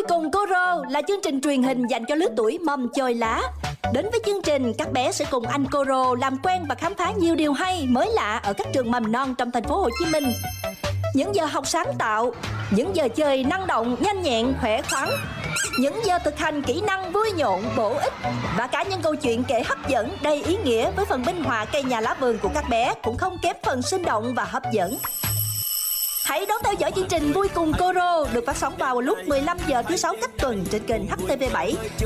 cùng Coro là chương trình truyền hình dành cho lứa tuổi mầm chồi lá. Đến với chương trình, các bé sẽ cùng anh Coro làm quen và khám phá nhiều điều hay, mới lạ ở các trường mầm non trong thành phố Hồ Chí Minh. Những giờ học sáng tạo, những giờ chơi năng động, nhanh nhẹn, khỏe khoắn, những giờ thực hành kỹ năng vui nhộn, bổ ích và cả những câu chuyện kể hấp dẫn, đầy ý nghĩa với phần minh họa cây nhà lá vườn của các bé cũng không kém phần sinh động và hấp dẫn. Hãy đón theo dõi chương trình Vui cùng Coro được phát sóng vào lúc 15 giờ thứ 6 cách tuần trên kênh HTV7.